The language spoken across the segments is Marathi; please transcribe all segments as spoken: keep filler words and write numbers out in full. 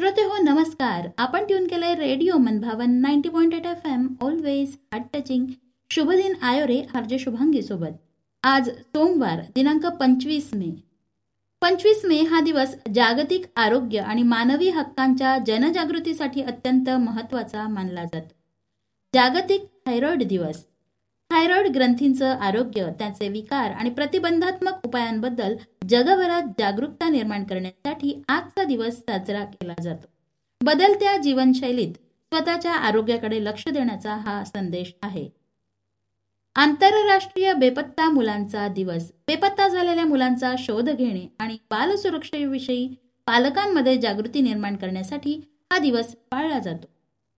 श्रोते हो नमस्कार. आपण ट्यून केलंय रेडिओ मनभावन ninety point eight F am always heart touching. शुभदिन आयोरे RJ Shubhangi सोबत. आज सोमवार दिनांक पंचवीस मे. पंचवीस मे हा दिवस जागतिक आरोग्य आणि मानवी हक्कांच्या जनजागृतीसाठी अत्यंत महत्त्वाचा मानला जातो. जागतिक थायरॉइड दिवस. थायरॉइड ग्रंथींचं आरोग्य, त्याचे विकार आणि प्रतिबंधात्मक उपायांबद्दल जगभरात जागरूकता निर्माण करण्यासाठी आजचा दिवस साजरा केला जातो. बदलत्या जीवनशैलीत स्वतःच्या आरोग्याकडे लक्ष देण्याचा हा संदेश आहे. आंतरराष्ट्रीय बेपत्ता मुलांचा दिवस. बेपत्ता झालेल्या मुलांचा शोध घेणे आणि बालसुरक्षेविषयी पालकांमध्ये जागृती निर्माण करण्यासाठी हा दिवस पाळला जातो.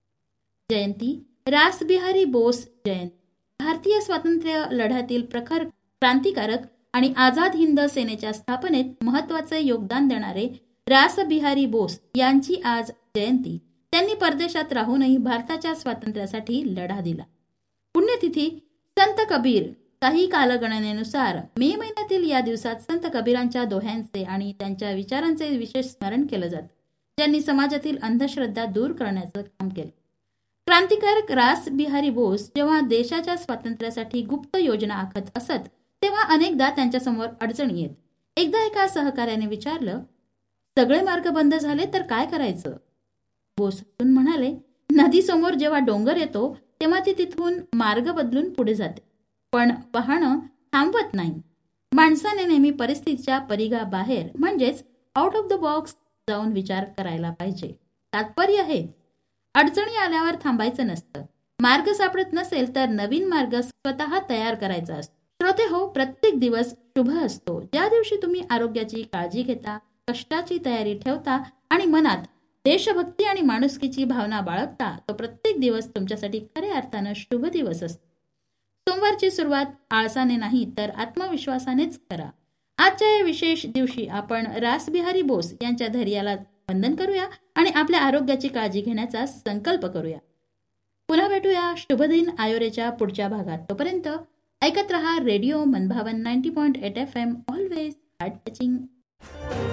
जयंती. रासबिहारी बोस जयंती. भारतीय स्वातंत्र्य लढ्यातील प्रखर क्रांतिकारक आणि आझाद हिंद सेनेच्या स्थापनेत महत्त्वाचे योगदान देणारे रासबिहारी बोस यांची आज जयंती. त्यांनी परदेशात राहूनही भारताच्या स्वातंत्र्यासाठी लढा दिला. पुण्यतिथी. संत कबीर. काही कालगणनेनुसार मे महिन्यातील या दिवसात संत कबीरांच्या दोह्यांचे आणि त्यांच्या विचारांचे विशेष स्मरण केलं जातं, ज्यांनी समाजातील अंधश्रद्धा दूर करण्याचं काम केलं. क्रांतिकारक रास बिहारी बोस जेव्हा देशाच्या स्वातंत्र्यासाठी गुप्त योजना आखत असत तेव्हा अनेकदा त्यांच्यासमोर अडचणी येत. एकदा एका सहकार्याने विचारलं, सगळे मार्ग बंद झाले तर काय करायचं? बोस म्हणाले, नदीसमोर जेव्हा डोंगर येतो तेव्हा ती तिथून मार्ग बदलून पुढे जाते, पण वाहनं थांबवत नाही. माणसाने नेहमी परिस्थितीच्या परिघाबाहेर म्हणजेच आउट ऑफ द बॉक्स जाऊन विचार करायला पाहिजे. तात्पर्य हे, अडचणी आल्यावर थांबायचं नसतं. मार्ग सापडत नसेल तर नवीन मार्ग स्वतः तयार करायचा असतो. श्रोते हो, प्रत्येक दिवस शुभ असतो. ज्या दिवशी तुम्ही आरोग्याची काळजी घेता, कष्टाची तयारी ठेवता आणि मनात देशभक्ती आणि माणुसकीची भावना बाळगता, तो प्रत्येक दिवस तुमच्यासाठी खऱ्या अर्थानं शुभ दिवस असतो. सोमवारची सुरुवात आळसाने नाही तर आत्मविश्वासानेच करा. आजच्या या विशेष दिवशी आपण रासबिहारी बोस यांच्या धैर्याला वंदन करूया आणि आपल्या आरोग्याची काळजी घेण्याचा संकल्प करूया. पुन्हा भेटूया शुभदिन आयोरेच्या पुढच्या भागात. तोपर्यंत ऐकत रहा रेडिओ मनभावन ninety point eight F am always heart touching.